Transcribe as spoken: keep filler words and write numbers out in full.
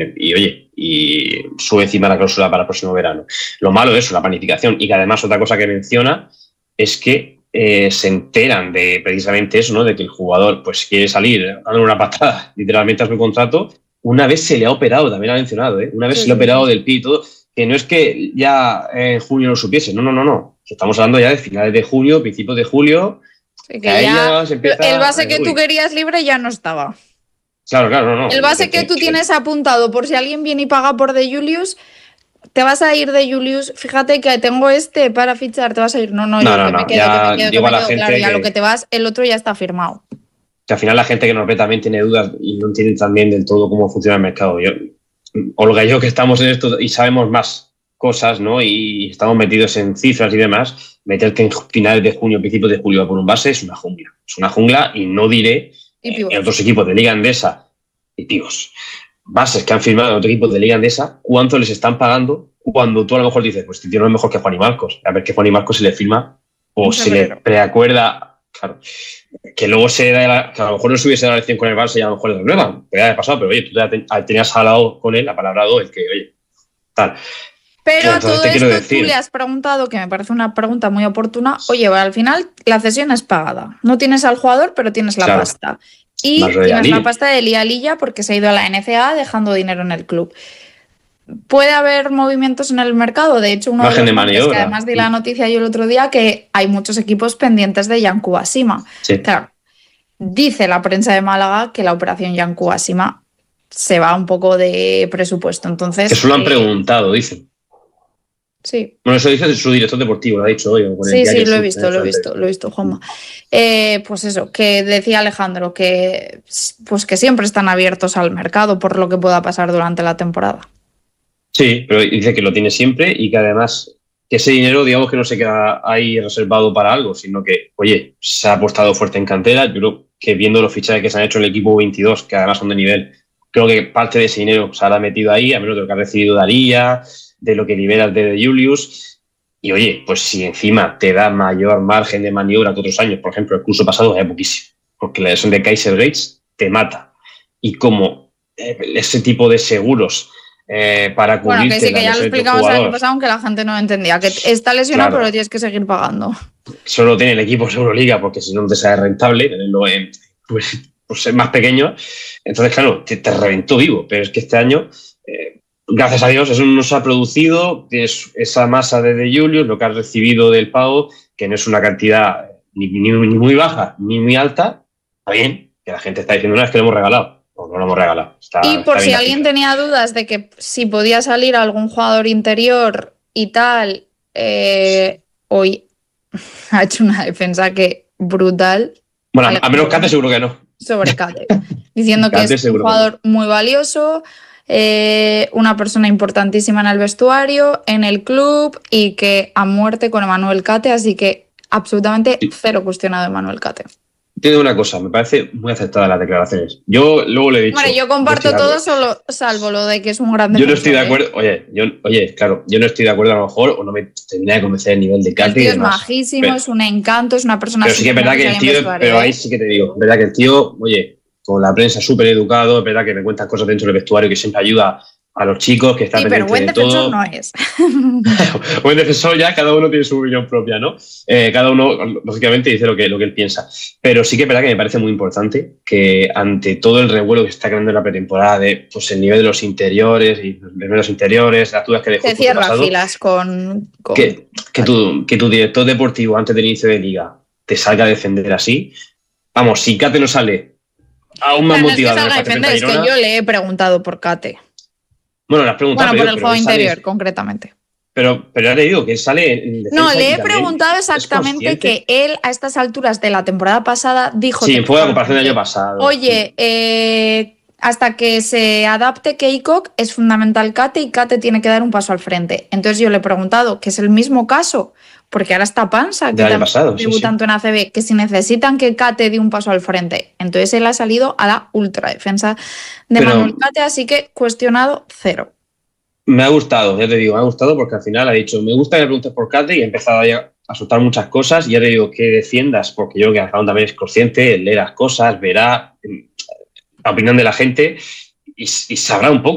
¿eh? Y oye, y sube encima la cláusula para el próximo verano. Lo malo es la planificación y que además otra cosa que menciona es que eh, se enteran de precisamente eso, ¿no? De que el jugador pues quiere salir, darle una patada literalmente a su contrato, una vez se le ha operado, también lo ha mencionado, ¿eh? Una vez Sí, se le ha sí, operado sí. del pie y todo, que no es que ya en junio lo supiese, no, no, no, no. Estamos hablando ya de finales de junio, principios de julio, Sí, que que ahí ya ya se empieza... el base que uy. tú querías libre ya no estaba. Claro, claro, no, no. El base que Que, tú que, tienes apuntado por si alguien viene y paga por De Julius, te vas a ir de Julius, fíjate que tengo este para fichar, te vas a ir, no, no, no, yo no, que me no. quedo, que me Ya quedo, que digo a me la quedo, gente claro, ya que, lo que te vas, el otro ya está firmado. que al final la gente que nos ve también tiene dudas y no entiende también del todo cómo funciona el mercado. Yo, Olga y yo que estamos en esto y sabemos más cosas, ¿no? Y estamos metidos en cifras y demás, meterte en finales de junio, principios de julio por un base es una jungla. Es una jungla y no diré Y en otros equipos de Liga Endesa y pibos. Bases que han firmado en otros equipos de Liga Endesa, ¿cuánto les están pagando cuando tú a lo mejor dices, pues este tío no es mejor que Juan y Marcos? A ver que Juan y Marcos se le firma o se le preacuerda, claro, que luego se da la, que a lo mejor no se hubiese dado la lección con el Barça y a lo mejor le renuevan, pero ya ha pasado, pero oye, tú ya te, tenías hablado con él, apalabrado, el que, oye, tal. Pero a todo esto decir, tú le has preguntado, que me parece una pregunta muy oportuna, oye, al final la cesión es pagada. No tienes al jugador, pero tienes la claro, pasta. Y tienes la pasta de Lía Lilla porque se ha ido a la N C A dejando dinero en el club. Puede haber movimientos en el mercado. De hecho, uno Margen de los nombres que además di la noticia yo el otro día, que hay muchos equipos pendientes de Yanku Asima. Sí. Claro, dice la prensa de Málaga que la operación Yanku Asima se va un poco de presupuesto. Entonces, eso lo han eh, preguntado, dicen. Sí. Bueno, eso dice su director deportivo, lo ha dicho hoy. Con sí, el sí, lo he visto, lo he visto, lo he visto, Juanma. Eh, pues eso, que decía Alejandro, que pues que siempre están abiertos al mercado por lo que pueda pasar durante la temporada. Sí, pero dice que lo tiene siempre y que además que ese dinero, digamos que no se queda ahí reservado para algo, sino que, oye, se ha apostado fuerte en cantera. Yo creo que viendo los fichajes que se han hecho en el equipo veintidós, que además son de nivel, creo que parte de ese dinero se habrá metido ahí, a menos de lo que ha recibido Daría, de lo que liberas de Julius. Y oye, pues si encima te da mayor margen de maniobra que otros años, por ejemplo, el curso pasado era poquísimo, porque la lesión de Kaiser Gates te mata. Y como eh, ese tipo de seguros eh, para cubrirte... Bueno, que sí, que ya lo explicamos el año pasado, aunque la gente no entendía, que está lesionado, claro, pero tienes que seguir pagando. Solo tiene el equipo Euroliga, porque si no te sale rentable, tenerlo en, pues, pues es más pequeño. Entonces, claro, te, te reventó vivo, pero es que este año... Eh, gracias a Dios, eso no se ha producido, tienes esa masa de De Julius, lo que has recibido del pago, que no es una cantidad ni, ni, ni muy baja ni muy alta, está bien, que la gente está diciendo, no, es que lo hemos regalado, no, no lo hemos regalado. Está, y por está si alguien tenía dudas de que si podía salir algún jugador interior y tal, eh, hoy ha hecho una defensa que brutal. Bueno, a menos Cate seguro que no. Sobre Cate, diciendo que es un jugador no. muy valioso, Eh, una persona importantísima en el vestuario, en el club y que a muerte con Emmanuel Cate, así que absolutamente cero cuestionado Emmanuel Cate. Tiene una cosa, me parece muy acertada las declaraciones. Yo luego le he dicho... Bueno, yo comparto yo todo, solo, salvo lo de que es un gran defensor. Yo no estoy de acuerdo, ¿eh? oye, yo, oye, claro, yo no estoy de acuerdo a lo mejor, o no me termina de convencer el nivel de Cate. El tío es majísimo, pero, es un encanto, es una persona... Pero sí que es verdad que el tío, pero ahí sí que te digo, es verdad que el tío, oye... con la prensa súper educado, es verdad que me cuentan cosas dentro del vestuario que siempre ayuda a los chicos, que está sí, pendiente pero buen de defensor todo. no es. Buen defensor ya, cada uno tiene su opinión propia, ¿no? Eh, cada uno, lógicamente, dice lo que, lo que él piensa. Pero sí que es verdad que me parece muy importante que ante todo el revuelo que se está creando en la pretemporada de pues, el nivel de los interiores y los primeros interiores, las dudas que dejó el curso pasado, filas con... con... Que, que, tu, que tu director deportivo antes del inicio de liga te salga a defender así. Vamos, si Cate no sale aún más motivado. No es que, defender, es que yo le he preguntado por Cate. Bueno, le has preguntado. Bueno, por pero, el juego interior, sale, concretamente. Pero, pero ya te digo que sale en defensa. No, le he preguntado exactamente que él, a estas alturas de la temporada pasada, dijo... Sí, fue la comparación del año pasado. Oye, sí. eh, hasta que se adapte Keikok es fundamental Cate y Cate tiene que dar un paso al frente. Entonces yo le he preguntado, que es el mismo caso, porque ahora está Pansa, que también debutando sí, sí. en A C B, que si necesitan que Cate dé un paso al frente. Entonces él ha salido a la ultra defensa de Pero, Manuel Cate, así que cuestionado cero. Me ha gustado, ya te digo, me ha gustado porque al final ha dicho, me gusta que me preguntes por Cate y ha empezado a, a soltar muchas cosas y ya te digo que defiendas, porque yo creo que Alejandro también es consciente, lee las cosas, verá la opinión de la gente y, y sabrá un poco